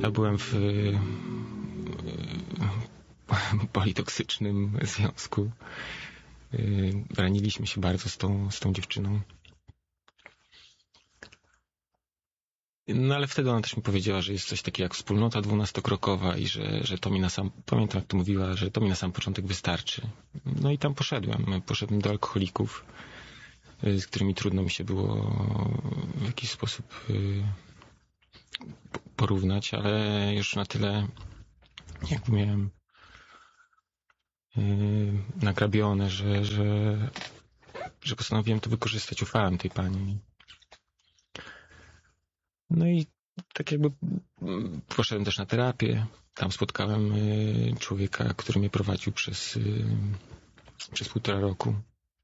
Ja byłem w politoksycznym związku. Raniliśmy się bardzo z tą dziewczyną. No ale wtedy ona też mi powiedziała, że jest coś takiego jak wspólnota 12-krokowa i że to mi pamiętam jak to mówiła, że to mi na sam początek wystarczy. No i tam poszedłem do alkoholików, z którymi trudno mi się było w jakiś sposób porównać, ale już na tyle jakby miałem nagrabione, że postanowiłem to wykorzystać. Ufałem tej pani. No i tak jakby poszedłem też na terapię. Tam spotkałem człowieka, który mnie prowadził przez 1,5 roku.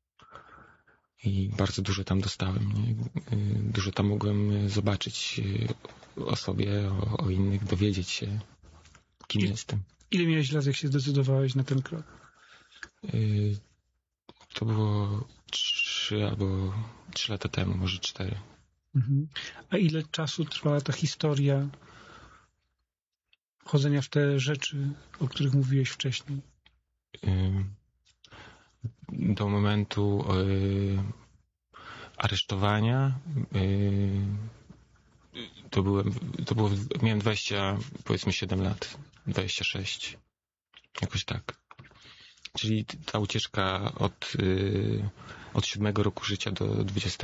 I bardzo dużo tam dostałem. Nie? Dużo tam mogłem zobaczyć o sobie, o innych, dowiedzieć się, kim jestem. Ile miałeś lat, jak się zdecydowałeś na ten krok? To było 3 lata temu, może 4. Mhm. A ile czasu trwała ta historia wchodzenia w te rzeczy, o których mówiłeś wcześniej? Do momentu aresztowania miałem 27 lat, 26, jakoś tak. Czyli ta ucieczka od 7 roku życia do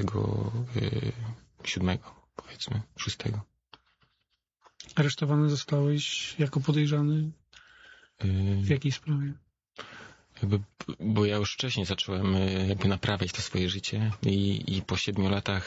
27, powiedzmy, 6. Aresztowany zostałeś jako podejrzany w jakiej sprawie? Bo ja już wcześniej zacząłem jakby naprawiać to swoje życie i po 7 latach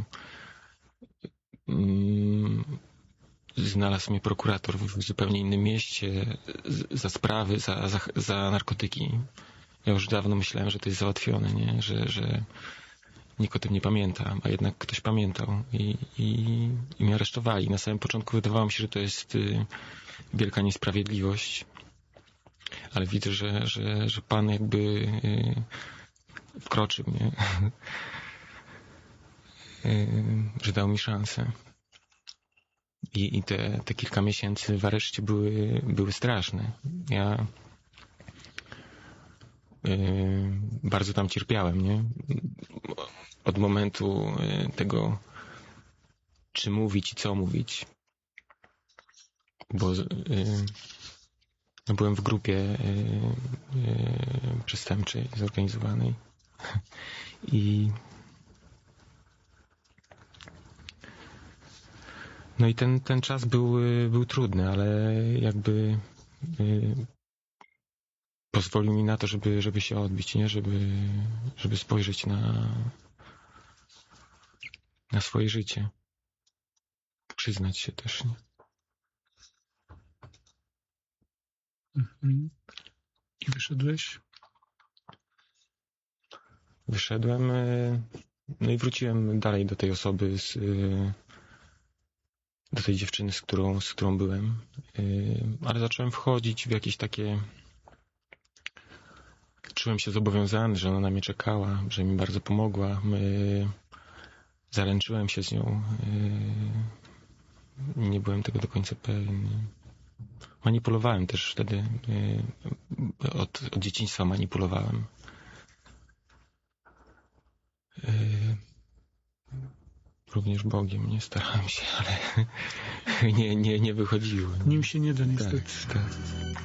znalazł mnie prokurator w zupełnie innym mieście za sprawy, za narkotyki. Ja już dawno myślałem, że to jest załatwione, nie? Że nikt o tym nie pamięta, a jednak ktoś pamiętał i mnie aresztowali. Na samym początku wydawało mi się, że to jest wielka niesprawiedliwość, ale widzę, że Pan jakby wkroczył mnie, że dał mi szansę. I te kilka miesięcy w areszcie były straszne. Ja bardzo tam cierpiałem, nie? Od momentu tego, czy mówić i co mówić. Bo byłem w grupie przestępczej, zorganizowanej. No i ten czas był trudny, ale jakby pozwolił mi na to, żeby się odbić, nie? Żeby spojrzeć na swoje życie. Przyznać się też, nie? Mhm. I wyszedłeś? Wyszedłem, no i wróciłem dalej do tej osoby, do tej dziewczyny, z którą byłem. Ale zacząłem wchodzić w jakieś takie... Czułem się zobowiązany, że ona na mnie czekała, że mi bardzo pomogła. Zaręczyłem się z nią. Nie byłem tego do końca pewien. Manipulowałem też wtedy. Od dzieciństwa manipulowałem. Również Bogiem, nie starałem się, ale nie wychodziło. Nim się nie da niestety. Tak.